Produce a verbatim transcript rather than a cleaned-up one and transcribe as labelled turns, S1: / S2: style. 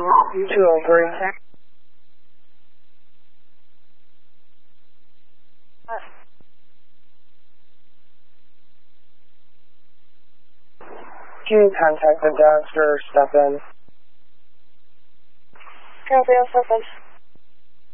S1: two oh three. Can you contact the doctor or step in?
S2: Copy, I'll step in.